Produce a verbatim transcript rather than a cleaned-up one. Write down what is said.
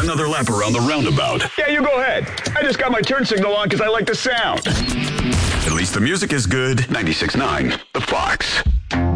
Another lap around the roundabout. Yeah, you go ahead. I just got my turn signal on because I like the sound. At least the music is good. ninety-six point nine, The Fox.